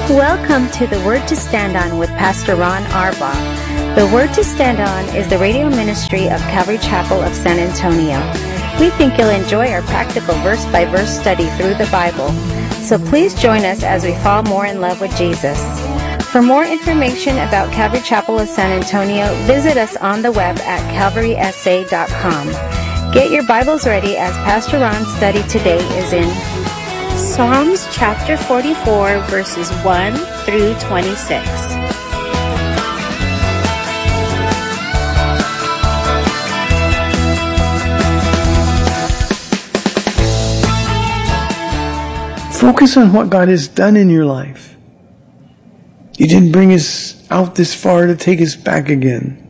Welcome to The Word to Stand On with Pastor Ron Arbaugh. The Word to Stand On is the radio ministry of Calvary Chapel of San Antonio. We think you'll enjoy our practical verse-by-verse study through the Bible. So please join us as we fall more in love with Jesus. For more information about Calvary Chapel of San Antonio, visit us on the web at calvarysa.com. Get your Bibles ready as Pastor Ron's study today is in Psalms chapter 44, verses 1 through 26. Focus on what God has done in your life. He didn't bring us out this far to take us back again.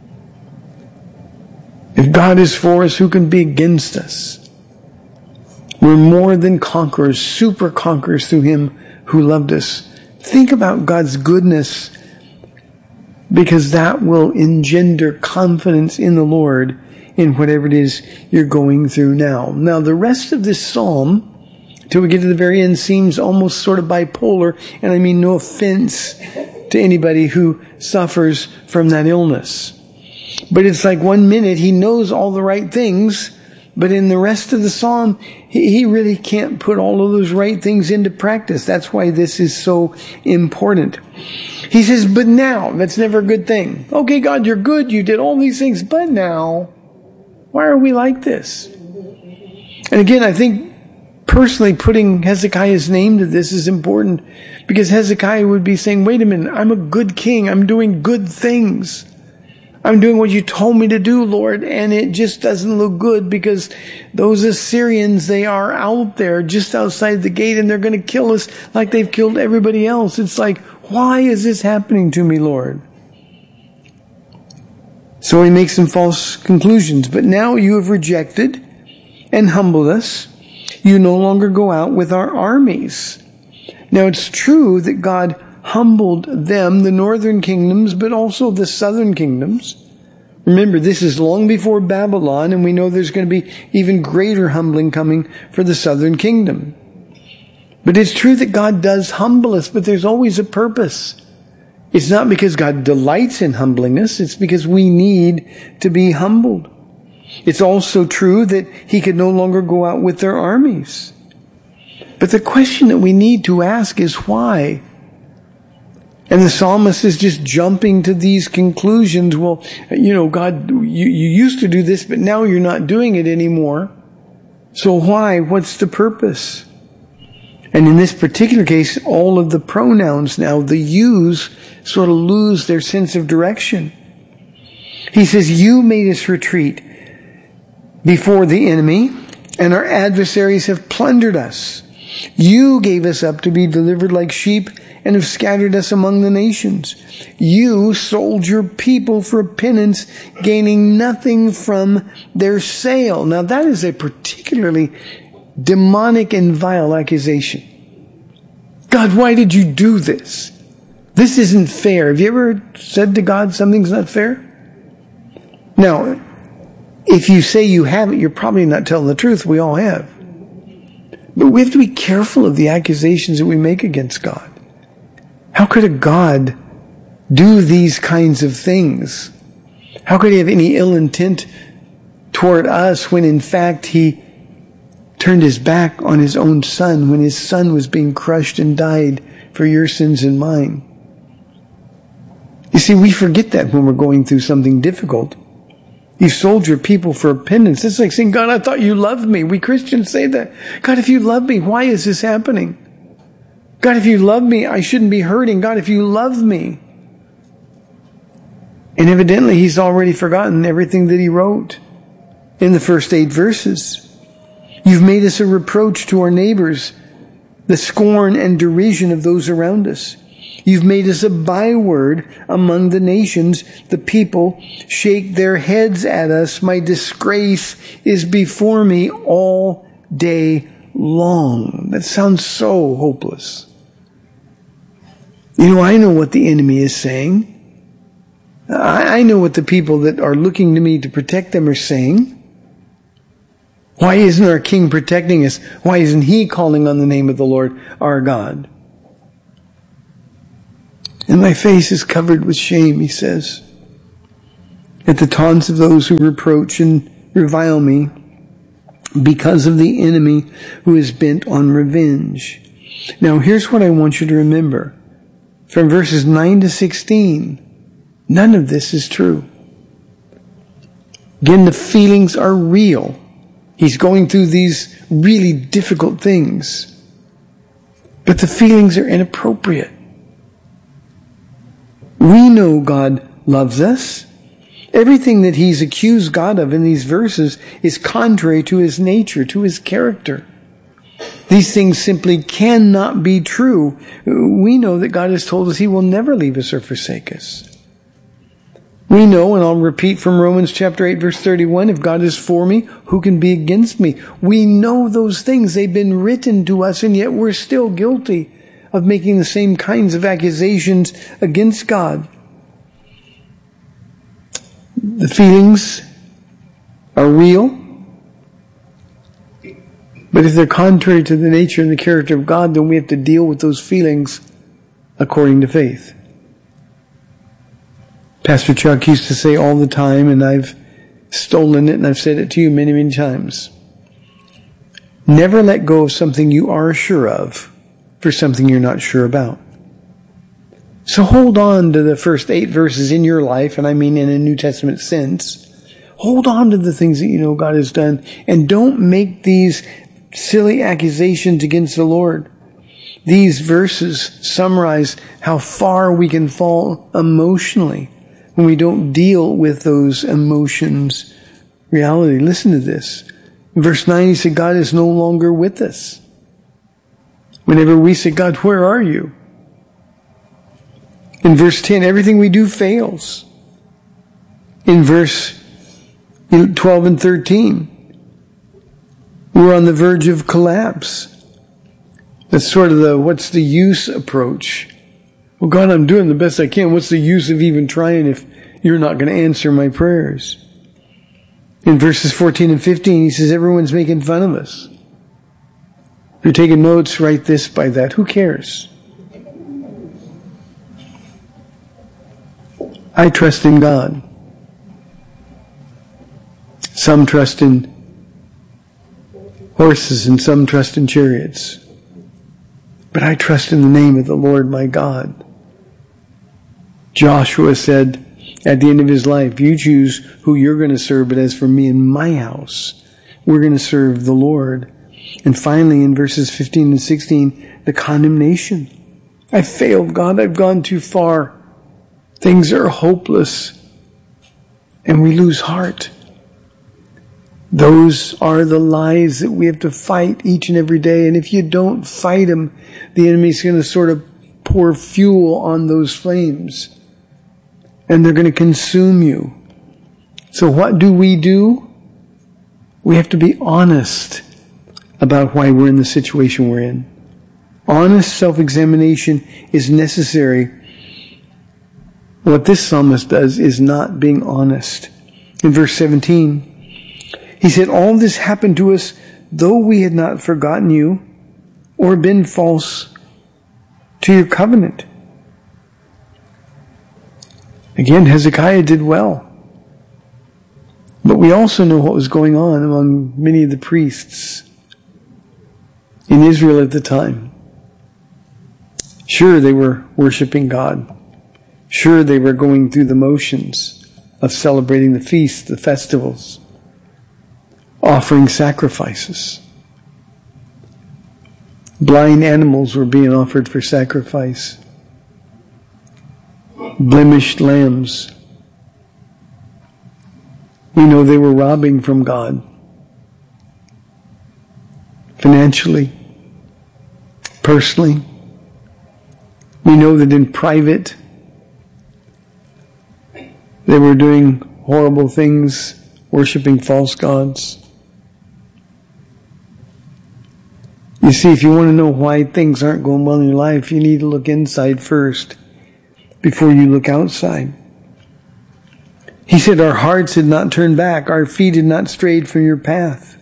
If God is for us, who can be against us? We're more than conquerors, super conquerors through Him who loved us. Think about God's goodness, because that will engender confidence in the Lord in whatever it is you're going through now. Now, the rest of this psalm, till we get to the very end, seems almost sort of bipolar, and I mean no offense to anybody who suffers from that illness. But it's like 1 minute he knows all the right things, but in the rest of the psalm, he really can't put all of those right things into practice. That's why this is so important. He says, but now, that's never a good thing. Okay, God, you're good. You did all these things, but now, why are we like this? And again, I think personally putting Hezekiah's name to this is important, because Hezekiah would be saying, wait a minute, I'm a good king. I'm doing good things. I'm doing what you told me to do, Lord, and it just doesn't look good because those Assyrians, they are out there just outside the gate and they're going to kill us like they've killed everybody else. It's like, why is this happening to me, Lord? So he makes some false conclusions. But now you have rejected and humbled us. You no longer go out with our armies. Now it's true that God humbled them, the northern kingdoms, but also the southern kingdoms. Remember, this is long before Babylon, and we know there's going to be even greater humbling coming for the southern kingdom. But it's true that God does humble us, but there's always a purpose. It's not because God delights in humbling us, it's because we need to be humbled. It's also true that He could no longer go out with their armies. But the question that we need to ask is why? And the psalmist is just jumping to these conclusions. Well, you know, God, you used to do this, but now you're not doing it anymore. So why? What's the purpose? And in this particular case, all of the pronouns now, the yous, sort of lose their sense of direction. He says, you made us retreat before the enemy, and our adversaries have plundered us. You gave us up to be delivered like sheep and have scattered us among the nations. You sold your people for a penance, gaining nothing from their sale. Now that is a particularly demonic and vile accusation. God, why did you do this? This isn't fair. Have you ever said to God something's not fair? Now, if you say you haven't, you're probably not telling the truth. We all have. But we have to be careful of the accusations that we make against God. How could a God do these kinds of things? How could He have any ill intent toward us when in fact He turned His back on His own Son when His Son was being crushed and died for your sins and mine? You see, we forget that when we're going through something difficult. You sold your people for a penance. It's like saying, God, I thought you loved me. We Christians say that. God, if you love me, why is this happening? God, if you love me, I shouldn't be hurting. God, if you love me. And evidently, He's already forgotten everything that He wrote in the first 8 verses. You've made us a reproach to our neighbors, the scorn and derision of those around us. You've made us a byword among the nations. The people shake their heads at us. My disgrace is before me all day long. That sounds so hopeless. You know, I know what the enemy is saying. I know what the people that are looking to me to protect them are saying. Why isn't our King protecting us? Why isn't He calling on the name of the Lord our God? And my face is covered with shame, he says, at the taunts of those who reproach and revile me because of the enemy who is bent on revenge. Now, here's what I want you to remember. From verses 9 to 16, none of this is true. Again, the feelings are real. He's going through these really difficult things. But the feelings are inappropriate. We know God loves us. Everything that he's accused God of in these verses is contrary to his nature, to his character. These things simply cannot be true. We know that God has told us he will never leave us or forsake us. We know, and I'll repeat from Romans chapter 8, verse 31, if God is for me, who can be against me? We know those things. They've been written to us, and yet we're still guilty of making the same kinds of accusations against God. The feelings are real, but if they're contrary to the nature and the character of God, then we have to deal with those feelings according to faith. Pastor Chuck used to say all the time, and I've stolen it and I've said it to you many, many times. Never let go of something you are sure of for something you're not sure about. So hold on to the first 8 verses in your life, and I mean in a New Testament sense. Hold on to the things that you know God has done, and don't make these silly accusations against the Lord. These verses summarize how far we can fall emotionally when we don't deal with those emotions' reality. Listen to this. In verse 9, he said, God is no longer with us. Whenever we say, God, where are you? In verse 10, everything we do fails. In verse 12 and 13, we're on the verge of collapse. That's sort of the what's the use approach. Well, God, I'm doing the best I can. What's the use of even trying if you're not going to answer my prayers? In verses 14 and 15, he says, everyone's making fun of us. If you're taking notes, write this by that. Who cares? I trust in God. Some trust in horses and some trust in chariots. But I trust in the name of the Lord my God. Joshua said at the end of his life, you choose who you're going to serve, but as for me and my house, we're going to serve the Lord. And finally, in verses 15 and 16, the condemnation. I failed, God. I've gone too far. Things are hopeless, and we lose heart. Those are the lies that we have to fight each and every day. And if you don't fight them, the enemy's going to sort of pour fuel on those flames, and they're going to consume you. So what do? We have to be honest about why we're in the situation we're in. Honest self-examination is necessary. What this psalmist does is not being honest. In verse 17, he said, all this happened to us, though we had not forgotten you or been false to your covenant. Again, Hezekiah did well. But we also know what was going on among many of the priests in Israel at the time. Sure, they were worshiping God. Sure, they were going through the motions of celebrating the feasts, the festivals, offering sacrifices. Blind animals were being offered for sacrifice. Blemished lambs. We know they were robbing from God. Financially, personally. We know that in private, they were doing horrible things, worshiping false gods. You see, if you want to know why things aren't going well in your life, you need to look inside first before you look outside. He said, our hearts had not turned back, our feet had not strayed from your path.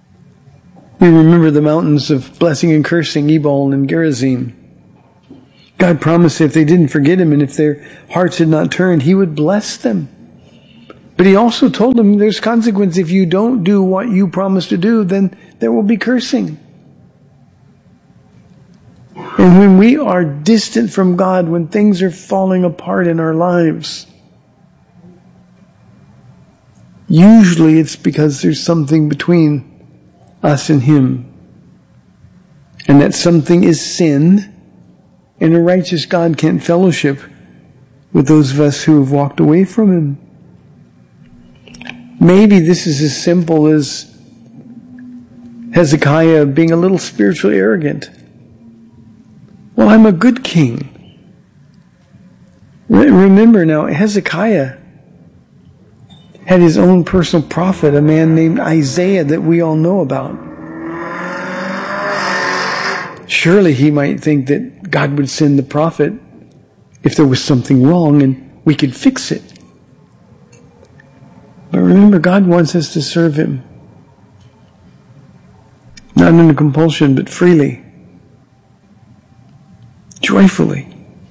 We remember the mountains of blessing and cursing, Ebal and Gerizim. God promised if they didn't forget him and if their hearts had not turned, he would bless them. But he also told them there's consequence. If you don't do what you promised to do, then there will be cursing. And when we are distant from God, when things are falling apart in our lives, usually it's because there's something between us and him. And that something is sin, and a righteous God can't fellowship with those of us who have walked away from him. Maybe this is as simple as Hezekiah being a little spiritually arrogant. Well, I'm a good king. Remember now, Hezekiah had his own personal prophet, a man named Isaiah that we all know about. Surely he might think that God would send the prophet if there was something wrong and we could fix it. But remember, God wants us to serve him. Not under compulsion, but freely. Joyfully.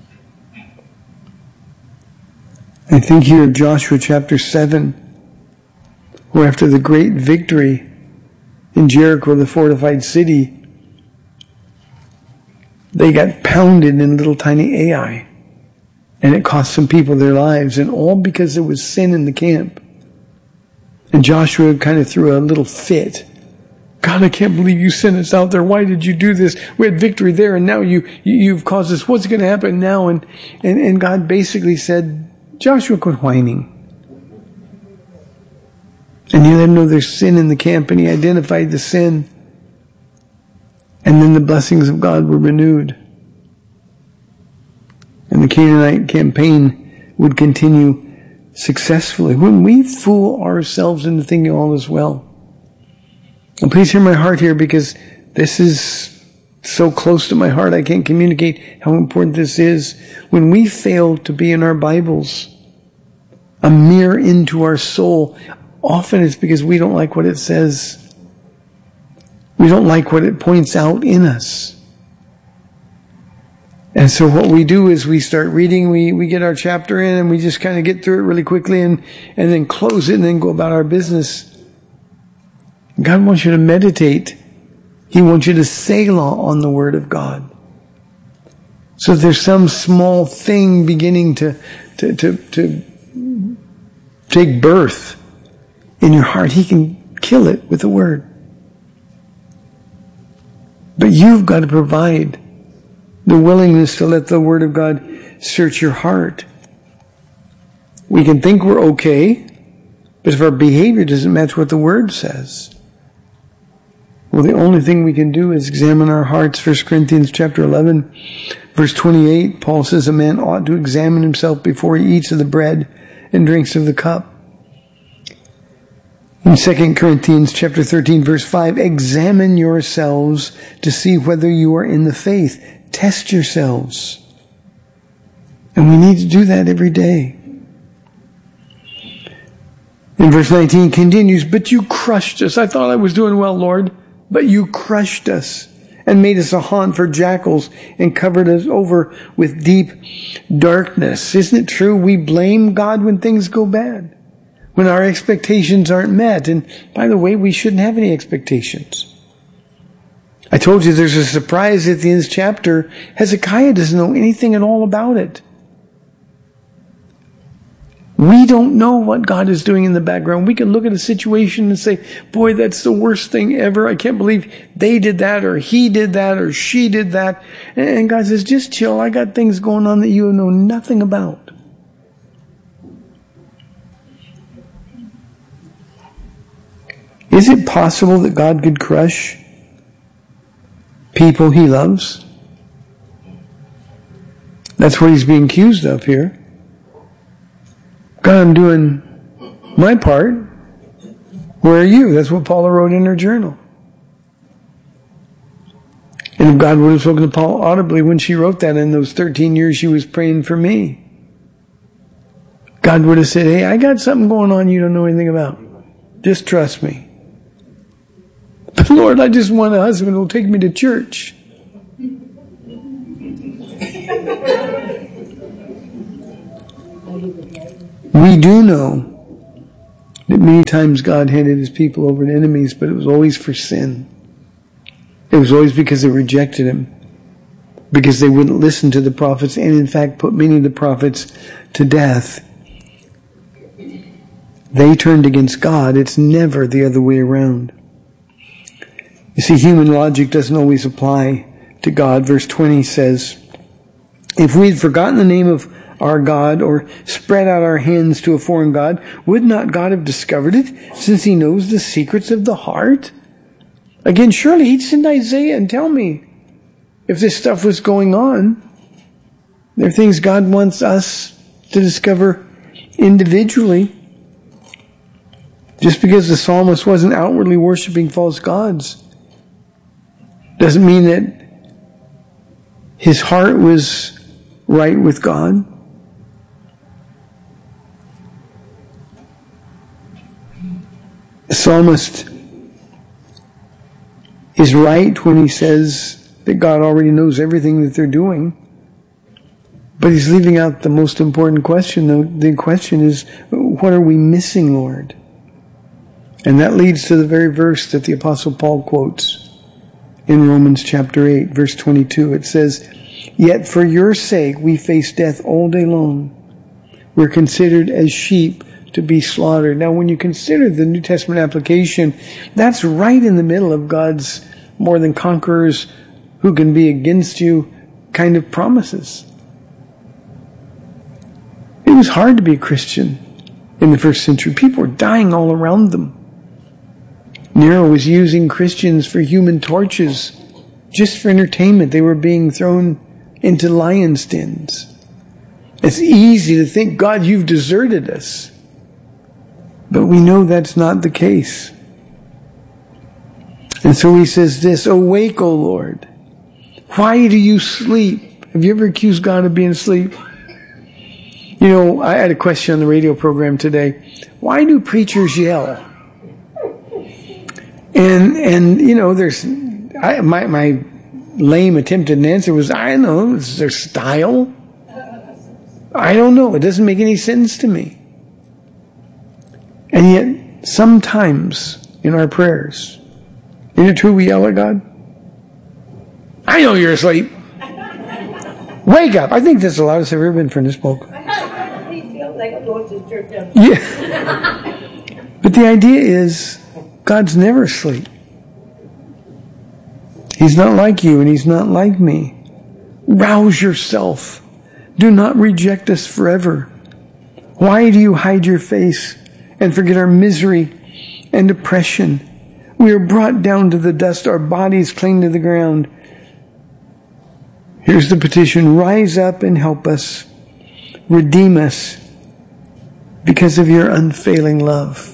I think here of Joshua chapter 7, where after the great victory in Jericho, the fortified city, they got pounded in little tiny Ai. And it cost some people their lives, and all because there was sin in the camp. And Joshua kind of threw a little fit. God, I can't believe you sent us out there. Why did you do this? We had victory there, and now you've caused us. What's going to happen now? And God basically said, Joshua, quit whining. And he let him know there's sin in the camp, and he identified the sin. And then the blessings of God were renewed. And the Canaanite campaign would continue successfully. When we fool ourselves into thinking all is well. And please hear my heart here, because this is so close to my heart. I can't communicate how important this is. When we fail to be in our Bibles a mirror into our soul, often it's because we don't like what it says. We don't like what it points out in us. And so what we do is we start reading, we get our chapter in, and we just kind of get through it really quickly and then close it and then go about our business. God wants you to meditate. He wants you to selah on the Word of God. So if there's some small thing beginning to take birth in your heart, he can kill it with the Word. But you've got to provide the willingness to let the Word of God search your heart. We can think we're okay, but if our behavior doesn't match what the Word says, well, the only thing we can do is examine our hearts. 1 Corinthians chapter 11, verse 28, Paul says a man ought to examine himself before he eats of the bread and drinks of the cup. In 2 Corinthians chapter 13, verse 5, examine yourselves to see whether you are in the faith. Test yourselves. And we need to do that every day. In verse 19 continues, but you crushed us. I thought I was doing well, Lord, but you crushed us and made us a haunt for jackals and covered us over with deep darkness. Isn't it true? We blame God when things go bad, when our expectations aren't met. And by the way, we shouldn't have any expectations. I told you there's a surprise at the end of this chapter. Hezekiah doesn't know anything at all about it. We don't know what God is doing in the background. We can look at a situation and say, boy, that's the worst thing ever. I can't believe they did that, or he did that, or she did that. And God says, just chill. I got things going on that you know nothing about. Is it possible that God could crush people he loves? That's what he's being accused of here. God, I'm doing my part. Where are you? That's what Paula wrote in her journal. And if God would have spoken to Paul audibly when she wrote that in those 13 years she was praying for me, God would have said, hey, I got something going on you don't know anything about. Just trust me. But Lord, I just want a husband who will take me to church. We do know that many times God handed his people over to enemies, but it was always for sin. It was always because they rejected him, because they wouldn't listen to the prophets, and in fact put many of the prophets to death. They turned against God. It's never the other way around. You see, human logic doesn't always apply to God. Verse 20 says, if we had forgotten the name of our God or spread out our hands to a foreign God, would not God have discovered it, since he knows the secrets of the heart? Again, surely he'd send Isaiah and tell me if this stuff was going on. There are things God wants us to discover individually. Just because the psalmist wasn't outwardly worshiping false gods doesn't mean that his heart was right with God. The psalmist is right when he says that God already knows everything that they're doing. But he's leaving out the most important question. The question is, what are we missing, Lord? And that leads to the very verse that the Apostle Paul quotes in Romans chapter 8, verse 22. It says, yet for your sake we face death all day long. We're considered as sheep to be slaughtered. Now, when you consider the New Testament application, that's right in the middle of God's more than conquerors who can be against you kind of promises. It was hard to be a Christian in the first century. People were dying all around them. Nero was using Christians for human torches, just for entertainment. They were being thrown into lions' dens. It's easy to think, God, you've deserted us. But we know that's not the case. And so he says this, awake, O Lord. Why do you sleep? Have you ever accused God of being asleep? You know, I had a question on the radio program today. Why do preachers yell? And you know, my lame attempt at an answer was, I don't know, is their style? I don't know. It doesn't make any sense to me. And yet, sometimes in our prayers, isn't it true we yell at God? I know you're asleep. Wake up. I think that's the loudest I've ever been for this book. Yeah. But the idea is, God's never asleep. He's not like you and he's not like me. Rouse yourself. Do not reject us forever. Why do you hide your face and forget our misery and oppression? We are brought down to the dust. Our bodies cling to the ground. Here's the petition. Rise up and help us. Redeem us because of your unfailing love.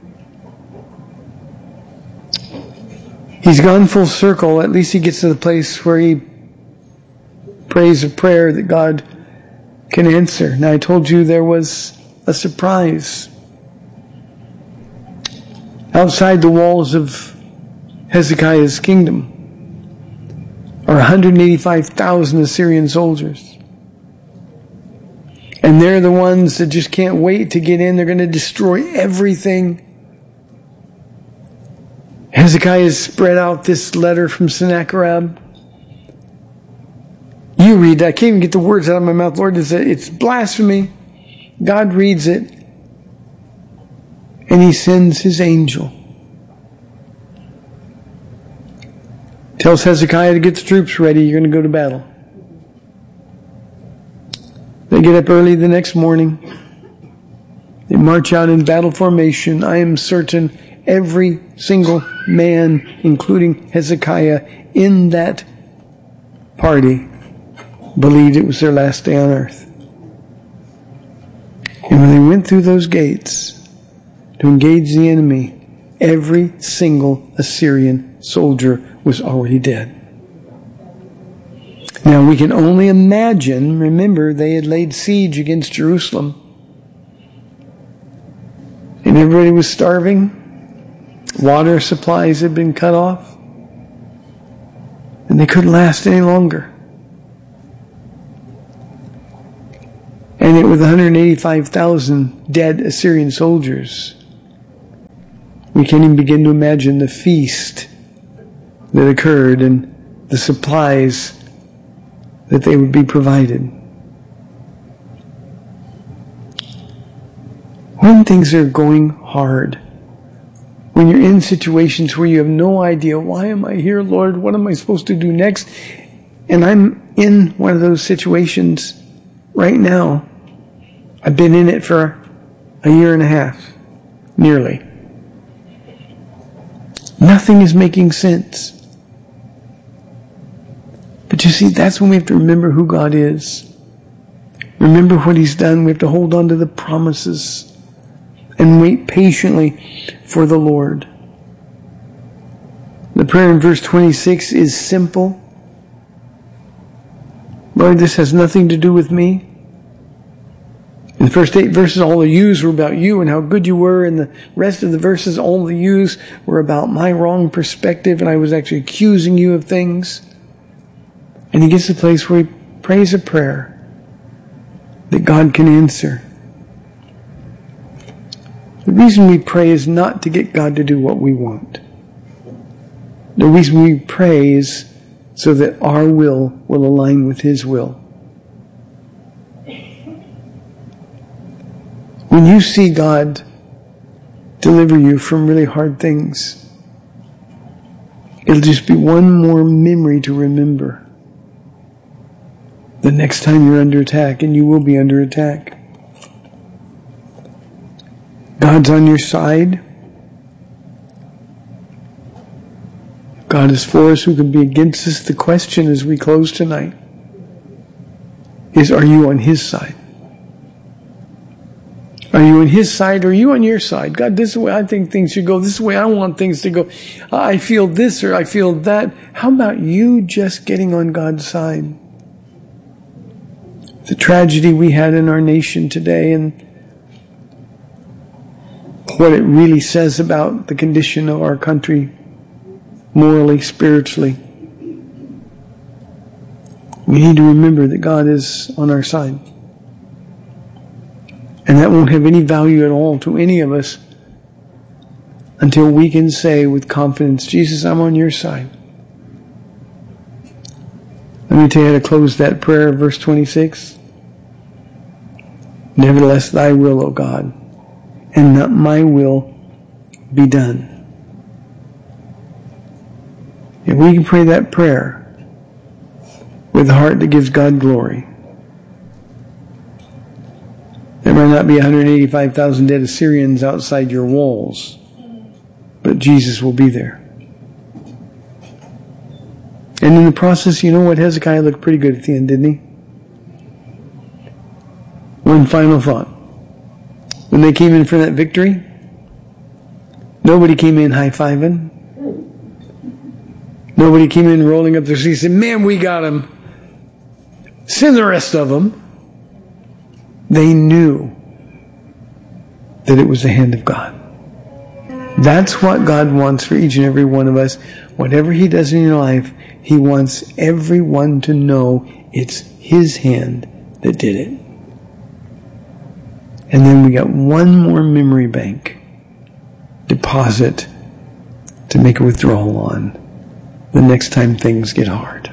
He's gone full circle. At least he gets to the place where he prays a prayer that God can answer. Now, I told you there was a surprise. Outside the walls of Hezekiah's kingdom are 185,000 Assyrian soldiers. And they're the ones that just can't wait to get in. They're going to destroy everything. Hezekiah has spread out this letter from Sennacherib. You read that. I can't even get the words out of my mouth. Lord, it's blasphemy. God reads it. And he sends his angel. Tells Hezekiah to get the troops ready. You're going to go to battle. They get up early the next morning. They march out in battle formation. I am certain every single man, including Hezekiah, in that party believed it was their last day on earth. And when they went through those gates to engage the enemy, every single Assyrian soldier was already dead. Now we can only imagine, remember, they had laid siege against Jerusalem. And everybody was starving. Water supplies had been cut off. And they couldn't last any longer. and it with 185,000 dead Assyrian soldiers. We can't even begin to imagine the feast that occurred and the supplies that they would be provided. When things are going hard, when you're in situations where you have no idea, why am I here, Lord? What am I supposed to do next? And I'm in one of those situations right now. I've been in it for a year and a half, nearly. Nothing is making sense. But you see, that's when we have to remember who God is. Remember what He's done. We have to hold on to the promises and wait patiently for the Lord. The prayer in verse 26 is simple. Lord, this has nothing to do with me. In the first 8 verses, all the yous were about you and how good you were. And the rest of the verses, all the yous were about my wrong perspective, and I was actually accusing you of things. And he gets to the place where he prays a prayer that God can answer. The reason we pray is not to get God to do what we want. The reason we pray is so that our will align with His will. When you see God deliver you from really hard things, it'll just be one more memory to remember the next time you're under attack, and you will be under attack. God's on your side. God is for us. Who can be against us? The question as we close tonight is, are you on His side? Are you on His side, or are you on your side? God, this is the way I think things should go. This is the way I want things to go. I feel this or I feel that. How about you just getting on God's side? The tragedy we had in our nation today and what it really says about the condition of our country, morally, spiritually. We need to remember that God is on our side. And that won't have any value at all to any of us until we can say with confidence, Jesus, I'm on your side. Let me tell you how to close that prayer, verse 26. Nevertheless, thy will, O God, and not my will, be done. If we can pray that prayer with a heart that gives God glory, there might not be 185,000 dead Assyrians outside your walls, but Jesus will be there. And in the process, you know what? Hezekiah looked pretty good at the end, didn't he? One final thought. When they came in for that victory, nobody came in high-fiving. Nobody came in rolling up their sleeves and said, man, we got him. Send the rest of them. They knew that it was the hand of God. That's what God wants for each and every one of us. Whatever He does in your life, He wants everyone to know it's His hand that did it. And then we got one more memory bank deposit to make a withdrawal on the next time things get hard.